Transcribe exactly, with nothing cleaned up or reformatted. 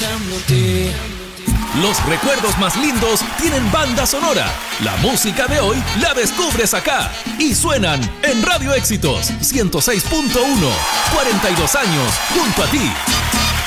Los recuerdos más lindos tienen banda sonora. La música de hoy la descubres acá. Y suenan en Radio Éxitos ciento seis punto uno. cuarenta y dos años junto a ti.